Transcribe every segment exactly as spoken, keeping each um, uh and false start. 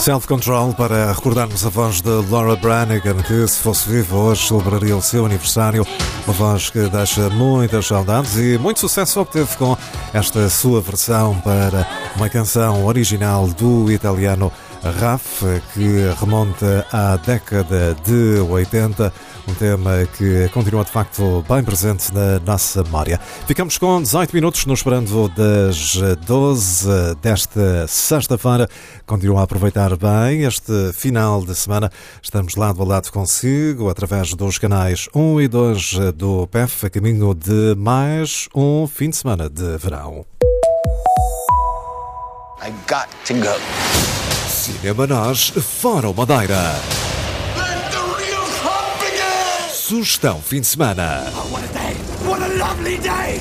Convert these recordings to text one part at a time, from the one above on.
Self-Control, para recordarmos a voz de Laura Branigan, que se fosse viva hoje celebraria o seu aniversário. Uma voz que deixa muitas saudades e muito sucesso obteve com esta sua versão para uma canção original do italiano Raf, que remonta à década de oitenta, um tema que continua de facto bem presente na nossa memória. Ficamos com dezoito minutos no Esperando das doze desta sexta-feira. Continua a aproveitar bem este final de semana. Estamos lado a lado consigo através dos canais um e dois do P E F, a caminho de mais um fim de semana de verão. I got to go. Cinema Nós, Fórum Madeira. Let the real fun begin! Sugestão fim de semana. Oh, what a day! What a lovely day!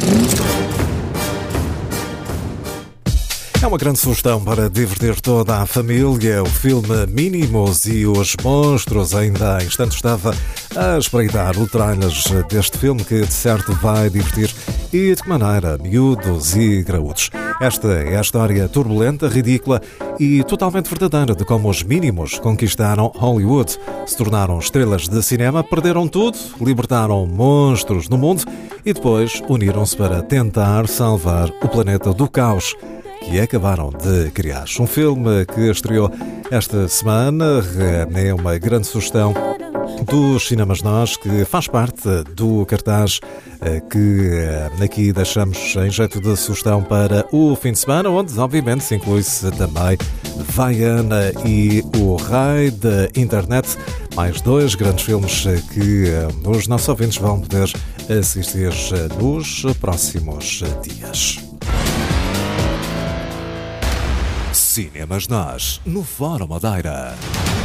É uma grande sugestão para divertir toda a família. O filme Mínimos e os Monstros. Ainda há instantes estava a espreitar o trailer deste filme que de certo vai divertir, e de que maneira, miúdos e graúdos. Esta é a história turbulenta, ridícula e totalmente verdadeira de como os Mínimos conquistaram Hollywood, se tornaram estrelas de cinema, perderam tudo, libertaram monstros no mundo e depois uniram-se para tentar salvar o planeta do caos que acabaram de criar. Um filme que estreou esta semana, é uma grande sugestão dos Cinemas Nós, que faz parte do cartaz que aqui deixamos em jeito de sugestão para o fim de semana, onde obviamente se inclui-se também Vaiana e o Rei da Internet, mais dois grandes filmes que os nossos ouvintes vão poder assistir nos próximos dias. Cinemas Nós, no Fórum Madeira.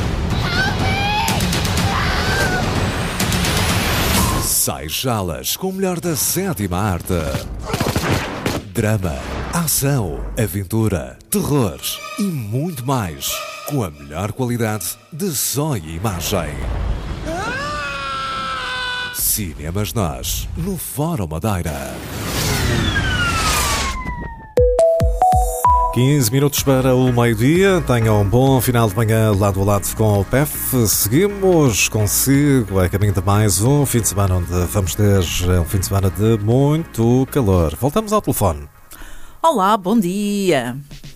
Sai Jalas com o melhor da sétima arte. Drama, ação, aventura, terror e muito mais, com a melhor qualidade de som e imagem. Cinemas Nós, no Fórum Madeira. quinze minutos para o meio-dia. Tenham um bom final de manhã lado a lado com o P E F. Seguimos consigo a caminho de mais um fim de semana onde vamos ter um fim de semana de muito calor. Voltamos ao telefone. Olá, bom dia.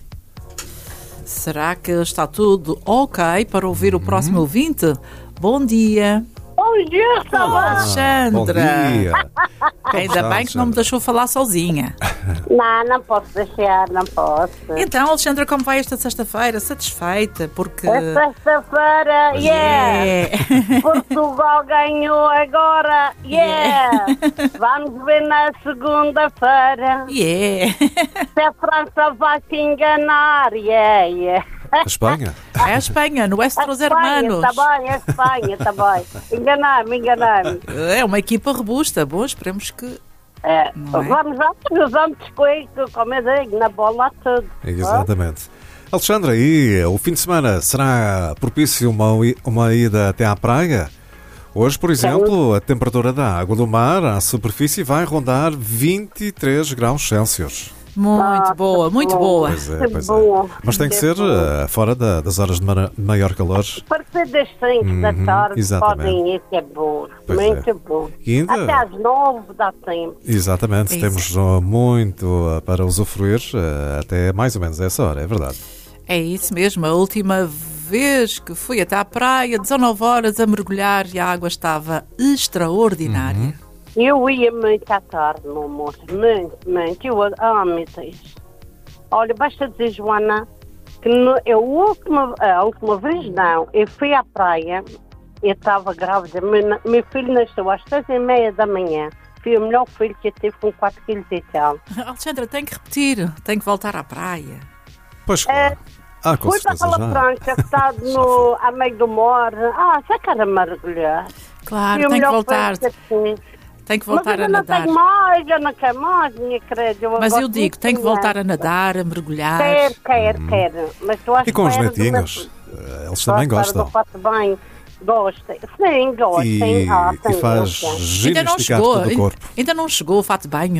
Será que está tudo ok para ouvir o próximo ouvinte? Bom dia. Bom dia, Salvador. Alexandra. Bom dia. Ainda está, bem que não me deixou falar sozinha. Não, não posso deixar, não posso. Então, Alexandra, como vai esta sexta-feira? Satisfeita? Porque... É sexta-feira, yeah! Yeah. Portugal ganhou agora, yeah! Vamos ver na segunda-feira. Yeah. Se a França vai se enganar, yeah, yeah. A Espanha? É a Espanha, no Estros Hermanos. Está bem, é Espanha, está bem. Enganei-me, enganei-me. É uma equipa robusta. Bom, esperemos que... É, Não é? Vamos lá, usamos coisas, como eu digo, na bola tudo. Exatamente. Alexandra, e o fim de semana será propício uma, uma ida até à praia? Hoje, por exemplo, a temperatura da água do mar à superfície vai rondar vinte e três graus Celsius. Muito Ah, boa, muito boa. Pois é, Que pois bom. é. Mas tem que Que ser bom. uh, fora da- das horas de mara- maior calor. Para ser das cinco da Uhum, tarde exatamente. podem ir, que é bom. Pois muito é. bom. E ainda- Até às nove dá tempo. Exatamente, É temos uh, muito uh, para usufruir uh, até mais ou menos essa hora, é verdade. É isso mesmo. A última vez que fui até à praia, dezanove horas a mergulhar, e a água estava extraordinária. Eu ia muito à tarde, meu amor. Muito, muito. Eu, ah, meu Deus. Olha, basta dizer, Joana, que no, eu, a, última, a última vez não. Eu fui à praia, eu estava grávida. Meu, meu filho nasceu às seis e meia da manhã. Foi o melhor filho que eu tive com quatro quilos e tal. Alexandra, tem que repetir. Tem que voltar à praia. Pois claro. Ah, com Fui para certeza aquela já. prancha que está no, a meio do mar. Ah, já quero mergulhar. Claro, Foi o tem que melhor voltar. filho que eu tive. Tem que Mas voltar eu a não nadar. tenho mais, eu não quero mais, minha querida. Mas gosto eu digo, muito tem que de voltar a criança. nadar, a mergulhar. Quero, quero, quero. Mas estou à E com os espera do meu netinhos? filho. Uh, Eles também Estou à espera gostam. do fato bem. Gosta. Sim, gosta. E, Sim, ah, e sim, faz gosta. Ainda não gimnasticar chegou. todo o corpo. Ainda não chegou o fato de banho.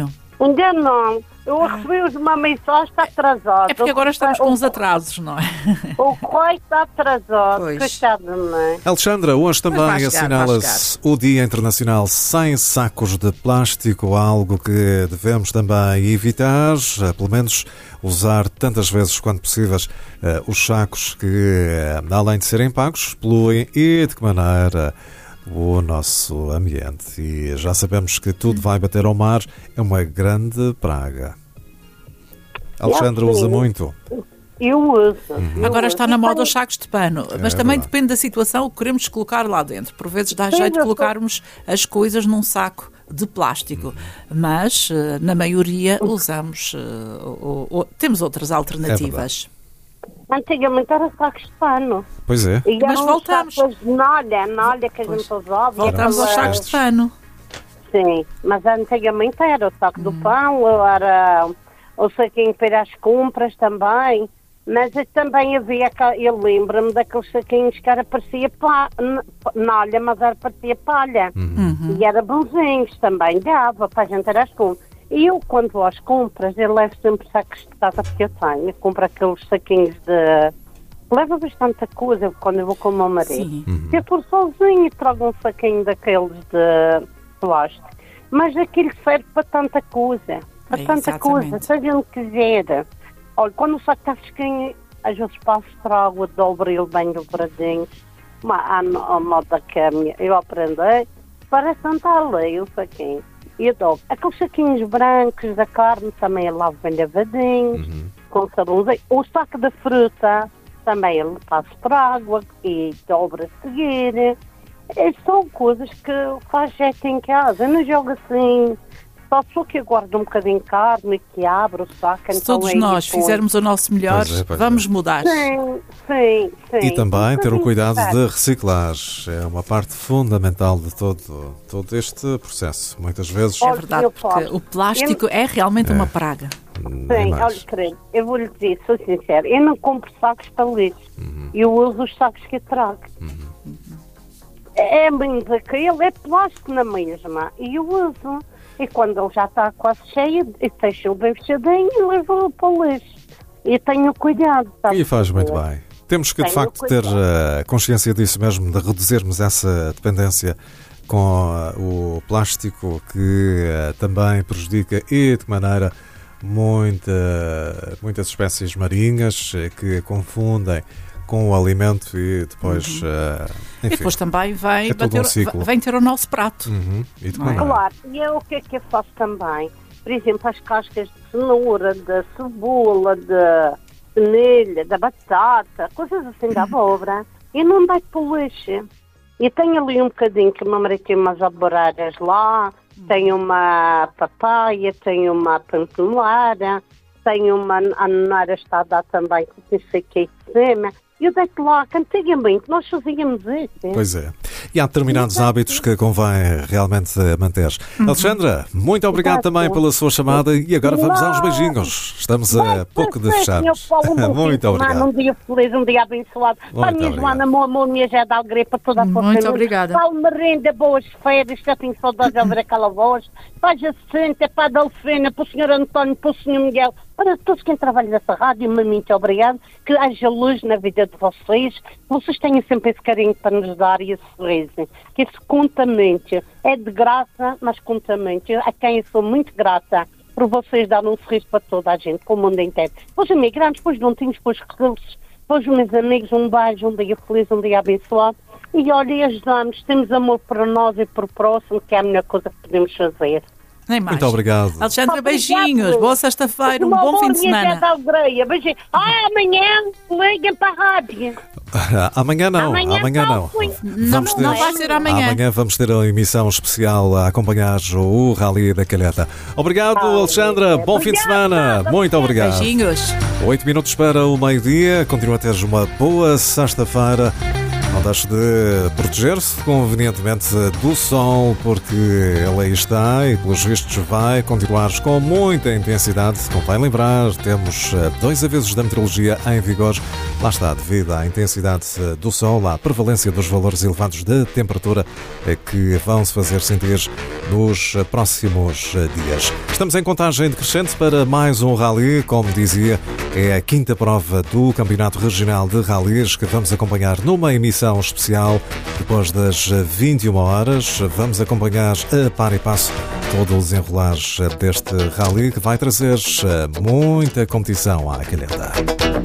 Ainda não. Eu recebi os uma mensagem, está atrasado. É porque agora estamos com uns atrasos, não é? O correio está atrasado. Pois. Coitado de mim. Alexandra, hoje também vai chegar, assinala-se o Dia Internacional Sem Sacos de Plástico, algo que devemos também evitar, eh, pelo menos usar tantas vezes quanto possíveis eh, os sacos que, eh, além de serem pagos, poluem e de que maneira o nosso ambiente. E já sabemos que tudo vai bater ao mar, é uma grande praga. Alexandra usa muito. Eu uso. eu Agora uso. está na E moda tenho- os sacos de pano, mas também verdade. depende da situação o que queremos colocar lá dentro. Por vezes dá Sim, jeito de eu tô- colocarmos as coisas num saco de plástico, mas eh, na maioria usamos, eh, o- o- temos outras alternativas. Antigamente era sacos de pano. Pois é. E Mas eram voltamos. sacos de nalha, nalha que a Pois. gente usava. Voltamos aos Aquela- sacos de pano. Sim, mas antigamente era o saco Hum. do pão, era o saquinho para ir às compras também. Mas também havia, aqua- eu lembro-me daqueles saquinhos que era parecia pá, n- nalha, mas era parecia palha. Uhum. E era bonzinhos, também dava para a gente ir às compras. E eu, quando vou às compras, eu levo sempre sacos de casa porque eu tenho. Eu compro aqueles saquinhos de... Levo bastante coisa quando eu vou com o meu marido. Sim. Se eu for sozinho, trago um saquinho daqueles de plástico. Mas aquilo serve para tanta coisa. Para É, tanta coisa. exatamente. Seja o que quiser. Olha, quando o saco está fresquinho, às vezes passo para a água, dobro ele bem dobradinho. Uma, a, a moda que a minha, eu aprendi, parece não estar ali o saquinho. E eu dobro. Aqueles saquinhos brancos da carne também eu lavo bem lavadinhos, com sabãozinho. O saco da fruta também ele passo para a água e dobro a seguir. É, são coisas que faz jeito em casa. Eu não jogo assim. Só sou que eu guardo um bocadinho de carne e que abro o saco. Se então todos aí nós põe. fizermos o nosso melhor, Pois é, pois vamos é. mudar. Sim, sim, sim. E também ter o Um cuidado bocadinho de reciclar. É uma parte fundamental de todo, todo este processo. Muitas vezes É Olha, verdade, eu porque posso. o plástico é realmente uma praga. nem Sim, mais. olha, querido, eu vou lhe dizer, sou sincera, eu não compro sacos para lixo. Uhum. Eu uso os sacos que eu trago. É menos aquele, é plástico na mesma. E eu uso. E quando ele já está quase cheio, eu deixo-o bem fechadinho e levo-o para o lixo. E tenho cuidado. sabe? E faz muito bem. Temos que, de Tenho facto, ter cuidado. uh, consciência disso mesmo, de reduzirmos essa dependência com uh, o plástico que uh, também prejudica e de que maneira muita, muitas espécies marinhas uh, que confundem com o alimento e depois, uh, E enfim, depois também vem, é todo bater, um ciclo. vem ter o nosso prato. Uhum, e de que Não é? maneira? Claro, e eu, o que é que eu faço também? Por exemplo, as cascas de cenoura, de cebola, de cenilha, da batata, coisas assim da abóbora, eu não dei para o lixo. E tenho ali um bocadinho que o meu marido tem umas aboradas lá, tenho uma papaya, tenho uma pantolara, tenho uma ananara está a dar também, que não sei o que é em cima. Eu deito lá, que antigamente nós fazíamos isso. Pois é. E há determinados hábitos que convém realmente manter. Alexandra, muito obrigado Exato. também pela sua chamada e agora vamos aos beijinhos. Estamos a pouco de fecharmos. Muito obrigado. Um dia feliz, um dia abençoado. Muito Para a minha obrigado. Joana, meu amor, minha Jé da Alegria, para toda a sua Muito família. obrigada. Para o merenda, boas férias, já tenho saudades de ouvir aquela voz. Para a Jacinta, para a Delfina, para o senhor António, para o senhor Miguel, para todos quem trabalha nessa rádio, muito obrigado. Que haja luz na vida de vocês. Vocês tenham sempre esse carinho para nos dar e esse sorriso. Que isso conta muito. É de graça, mas conta muito. A quem eu sou muito grata por vocês darem um sorriso para toda a gente, para o mundo inteiro. Para os imigrantes, para os dontinhos, para os recursos, para os meus amigos, um beijo, um dia feliz, um dia abençoado. E olha, e ajudamos, temos amor para nós e para o próximo, que é a melhor coisa que podemos fazer. Nem mais. Muito obrigado. Alexandra, Obrigado. beijinhos. Boa sexta-feira, um Uma bom boa fim de minha Jé semana. da Alegria. Beijinho. Ah, amanhã liguem para a rádio. Amanhã não, Amanhã amanhã não não. fui. Vamos Não, não vai ser amanhã. Amanhã vamos ter a emissão especial a acompanhar o Rally da Calheta. Obrigado, Alexandra. Bom fim de semana. Muito obrigado. Beijinhos. Oito minutos para o meio-dia. Continua a ter uma boa sexta-feira. Não deixe de proteger-se convenientemente do sol, porque ele aí está e, pelos vistos, vai continuar com muita intensidade. Convém lembrar, temos dois avisos da meteorologia em vigor. Lá está, devido à intensidade do sol, à prevalência dos valores elevados de temperatura que vão se fazer sentir nos próximos dias. Estamos em contagem decrescente para mais um rally. Como dizia, é a quinta prova do Campeonato Regional de Rallys que vamos acompanhar numa emissão especial depois das vinte e uma horas. Vamos acompanhar a par e passo todo o desenrolar deste rally que vai trazer muita competição à Calheta.